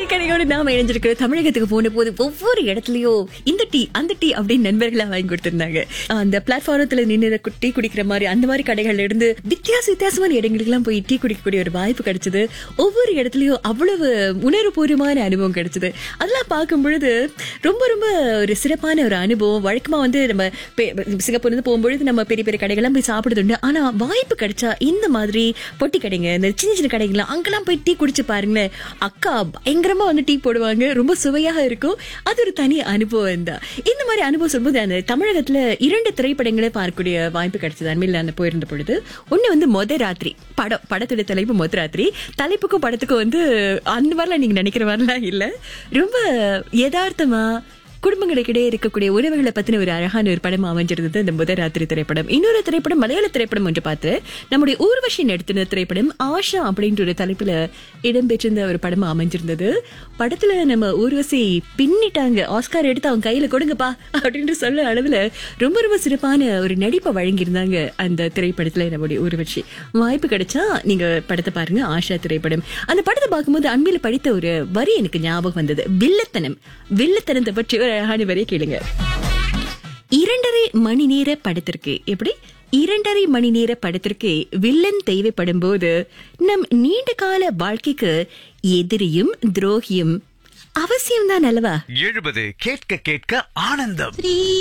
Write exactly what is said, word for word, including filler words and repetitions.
கடையோடு நாம இணைஞ்சிருக்கிற தமிழகத்துக்கு போன போது ஒவ்வொரு இடத்துலயும் இந்த டீ அந்த டீ அப்படின்னு நண்பர்களா வாங்கி கொடுத்திருந்தாங்க. அந்த பிளாட்ஃபாரத்துல நின்று டீ குடிக்கிற மாதிரி அந்த மாதிரி கடைகள்ல இருந்து வித்தியாச வித்தியாசமான இடங்களுக்கு எல்லாம் போய் டீ குடிக்கக்கூடிய ஒரு வாய்ப்பு கிடைச்சது. ஒவ்வொரு இடத்துலயும் அவ்வளவு உணர்வுபூர்வமான அனுபவம் கிடைச்சது. அதெல்லாம் பார்க்கும் பொழுது ரொம்ப ரொம்ப ஒரு சிறப்பான ஒரு அனுபவம். வழக்கமா வந்து நம்ம சிங்கப்பூர்ல இருந்து போகும்பொழுது நம்ம பெரிய பெரிய கடைகள்லாம் போய் சாப்பிடுறது. ஆனா வாய்ப்பு கிடைச்சா இந்த மாதிரி பொட்டி கடைங்க, இந்த சின்ன சின்ன கடைகள்லாம் அங்கெல்லாம் போய் டீ குடிச்சு பாருங்களேன். அக்கா பயங்கரமா வந்து டீ போடுவாங்க, ரொம்ப சுவையாக இருக்கும். அது ஒரு தனி அனுபவம் தான். இந்த மாதிரி அனுபவம் சொல்லும்போது அந்த தமிழகத்துல இரண்டு திரைப்படங்களை பார்க்கக்கூடிய வாய்ப்பு கிடைச்சது அண்மையில் நான் போயிருந்த பொழுது. ஒண்ணு வந்து மொத ராத்திரி படம், படத்துடைய தலைப்பு மொத ராத்திரி. தலைப்புக்கும் படத்துக்கும் வந்து அந்த மாதிரிலாம் நீங்க நினைக்கிற மாதிரிலாம் இல்ல, ரொம்ப யதார்த்தமா குடும்பங்களுக்கிடையே இருக்கக்கூடிய உறவுகளை பத்தின ஒரு அழகான ஒரு படம் அமைஞ்சிருந்தது இந்த முதல் ராத்திரி திரைப்படம். இன்னொரு திரைப்படம் மலையாள திரைப்படம் ஒன்று பார்த்து நம்முடைய ஊர்வஷி நடித்தின திரைப்படம் ஆஷா அப்படின்ற ஒரு தலைப்புல இடம்பெற்றிருந்த ஒரு படம் அமைஞ்சிருந்தது. படத்துல நம்ம ஊர்வசி பின்னிட்டாங்க, ஆஸ்கார் எடுத்து அவங்க கையில கொடுங்கப்பா அப்படின்னு சொல்ல அளவுல ரொம்ப ரொம்ப சிறப்பான ஒரு நடிப்பை வழங்கியிருந்தாங்க அந்த திரைப்படத்துல நம்முடைய ஊர்வஷி. வாய்ப்பு கிடைச்சா நீங்க படத்தை பாருங்க, ஆஷா திரைப்படம். அந்த படத்தை பார்க்கும்போது அண்மையில படித்த ஒரு வரி எனக்கு ஞாபகம் வந்தது. வில்லத்தனம் வில்லத்தனத்தை பற்றி அழகான வரைய கேளுங்க. இரண்டரை மணி நேர படத்திற்கு எப்படி இரண்டரை மணி நேர படத்திற்கு வில்லன் தேவைப்படும் போது நம் நீண்ட கால வாழ்க்கைக்கு எதிரியும் துரோகியும் அவசியம்தான் அல்லவா? எழுபது கேட்க கேட்க ஆனந்தம்.